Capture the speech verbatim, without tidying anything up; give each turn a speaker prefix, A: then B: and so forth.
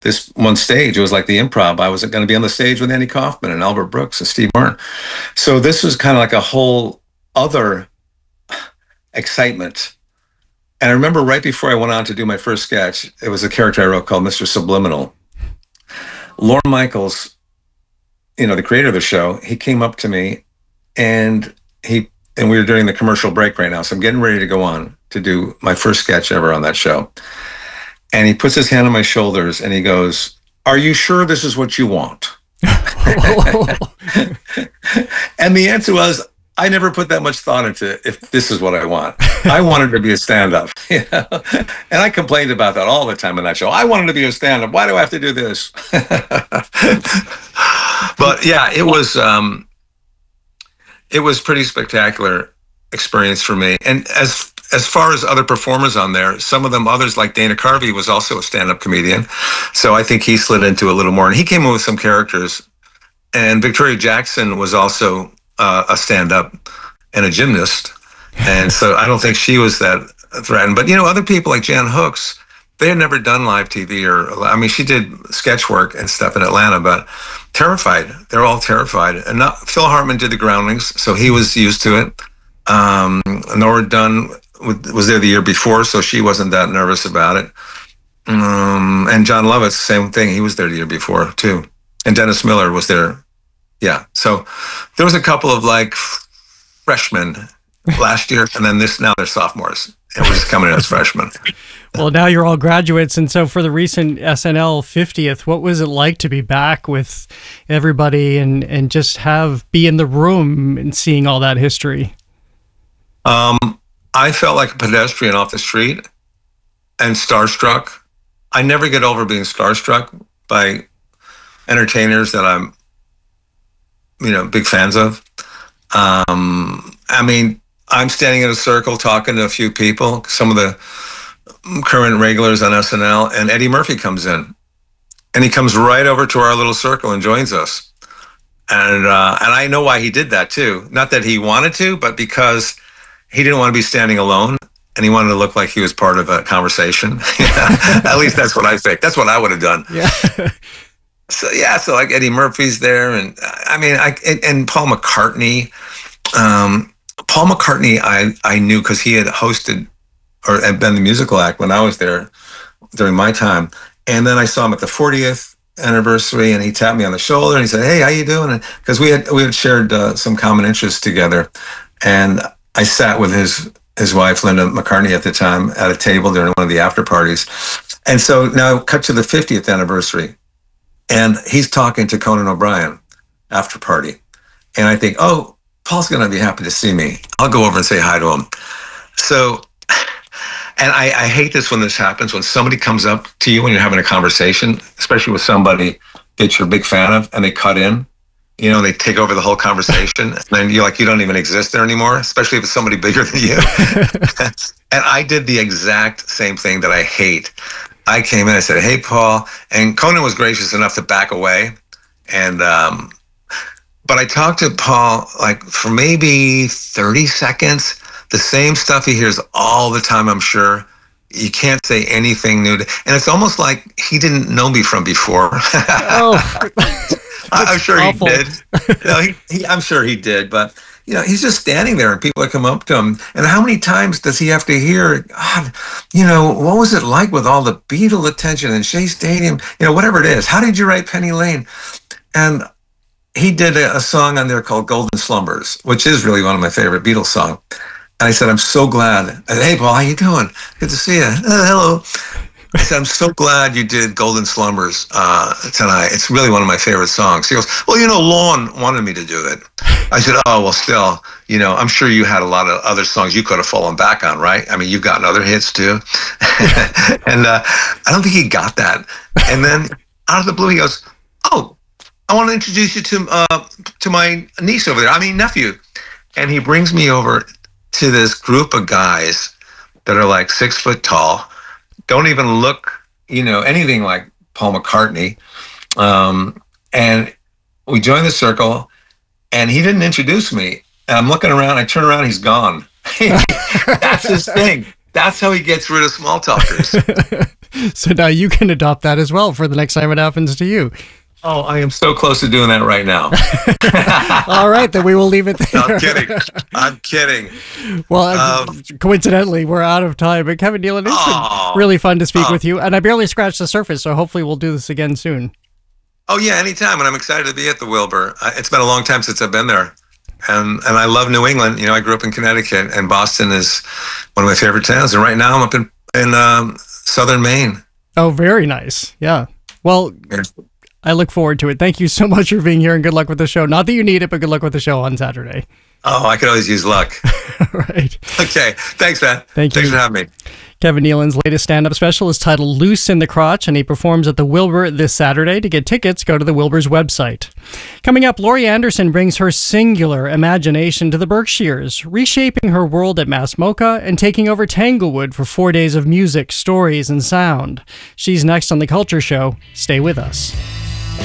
A: this one stage. It was like the Improv. I was going to be on the stage with Andy Kaufman and Albert Brooks and Steve Martin. So this was kind of like a whole other excitement. And I remember right before I went on to do my first sketch, it was a character I wrote called Mister Subliminal. Lorne Michaels, you know, the creator of the show, he came up to me and he, and we were during the commercial break right now. So I'm getting ready to go on to do my first sketch ever on that show. And he puts his hand on my shoulders and he goes, "Are you sure this is what you want?" And the answer was, I never put that much thought into if this is what I want. I wanted to be a stand-up. You know? And I complained about that all the time in that show. I wanted to be a stand-up. Why do I have to do this? But yeah, it was um, it was pretty spectacular experience for me. And as as far as other performers on there, some of them, others like Dana Carvey was also a stand-up comedian. So I think he slid into a little more. And he came in with some characters. And Victoria Jackson was also uh, a stand-up and a gymnast. And so I don't think she was that threatened. But, you know, other people like Jan Hooks, they had never done live T V or, I mean, she did sketch work and stuff in Atlanta, but terrified. They're all terrified. And not, Phil Hartman did the Groundlings, so he was used to it. Um, Nora Dunn was there the year before, so she wasn't that nervous about it. Um, and John Lovitz, same thing. He was there the year before, too. And Dennis Miller was there. Yeah. So there was a couple of like freshmen last year, and then this, now they're sophomores. And we're just coming in as freshmen.
B: Well, now you're all graduates. And so for the recent S N L fiftieth, what was it like to be back with everybody and, and just have, be in the room and seeing all that history?
A: Um, I felt like a pedestrian off the street and starstruck. I never get over being starstruck by entertainers that I'm, you know, big fans of. Um, I mean, I'm standing in a circle talking to a few people, some of the current regulars on S N L, and Eddie Murphy comes in. And he comes right over to our little circle and joins us. And uh, and I know why he did that, too. Not that he wanted to, but because he didn't want to be standing alone, and he wanted to look like he was part of a conversation. At least that's what I think. That's what I would have done.
B: Yeah.
A: So, yeah, so like Eddie Murphy's there. And I mean, I and, and Paul McCartney. Um, Paul McCartney, I, I knew because he had hosted or had been the musical act when I was there during my time. And then I saw him at the fortieth anniversary, and he tapped me on the shoulder and he said, "Hey, how you doing?" Because we had we had shared uh, some common interests together. And I sat with his his wife, Linda McCartney, at the time at a table during one of the after parties. And so now cut to the fiftieth anniversary, and he's talking to Conan O'Brien after party. And I think, oh, Paul's going to be happy to see me. I'll go over and say hi to him. So, and I, I hate this when this happens, when somebody comes up to you when you're having a conversation, especially with somebody that you're a big fan of, and they cut in. You know, they take over the whole conversation, and then you're like, you don't even exist there anymore, especially if it's somebody bigger than you. And I did the exact same thing that I hate. I came in, I said, "Hey, Paul," and Conan was gracious enough to back away. And, um, but I talked to Paul like for maybe thirty seconds, the same stuff he hears all the time, I'm sure. You can't say anything new. To, and it's almost like he didn't know me from before.
B: Oh.
A: I'm sure
B: awful.
A: he did. You know, he, he, I'm sure he did. But, you know, he's just standing there and people that come up to him. And how many times does he have to hear, God, you know, what was it like with all the Beatle attention and Shea Stadium? You know, whatever it is. How did you write Penny Lane? And he did a, a song on there called Golden Slumbers, which is really one of my favorite Beatles songs. And I said, "I'm so glad." I said, "Hey, Paul, how you doing? Good to see you." Uh, hello. I said, "I'm so glad you did Golden Slumbers uh, tonight. It's really one of my favorite songs." He goes, "Well, you know, Lorne wanted me to do it." I said, "Oh, well, still, you know, I'm sure you had a lot of other songs you could have fallen back on, right? I mean, you've gotten other hits too." And uh, I don't think he got that. And then out of the blue, he goes, "Oh, I want to introduce you to uh, to my niece over there. I mean, nephew." And he brings me over to this group of guys that are like six foot tall. Don't even look, you know, anything like Paul McCartney. Um, and we joined the circle, and he didn't introduce me. And I'm looking around, I turn around, he's gone. That's his thing. That's how he gets rid of small talkers.
B: So now you can adopt that as well for the next time it happens to you.
A: Oh, I am so close to doing that right now.
B: All right, then we will leave it there.
A: No, I'm kidding. I'm kidding.
B: Well,
A: Um,
B: coincidentally, we're out of time. But Kevin Nealon, it's
A: Oh.
B: been really fun to speak
A: Oh.
B: with you. And I barely scratched the surface, so hopefully we'll do this again soon.
A: Oh yeah, anytime. And I'm excited to be at the Wilbur. I, it's been a long time since I've been there, and and I love New England. You know, I grew up in Connecticut, and Boston is one of my favorite towns. And right now, I'm up in in um, southern Maine.
B: Oh, very nice. Yeah. Well,
A: Yeah.
B: I look forward to it. Thank you so much for being here, and good luck with the show. Not that you need it, but good luck with the show on Saturday.
A: Oh, I could always use luck.
B: All right.
A: Okay, thanks, man.
B: Thank
A: Thanks
B: you.
A: for having me.
B: Kevin Nealon's latest stand-up special is titled Loose in the Crotch, and he performs at the Wilbur this Saturday. To get tickets, go to the Wilbur's website. Coming up, Laurie Anderson brings her singular imagination to the Berkshires, reshaping her world at Mass Mocha and taking over Tanglewood for four days of music, stories, and sound. She's next on The Culture Show. Stay with us.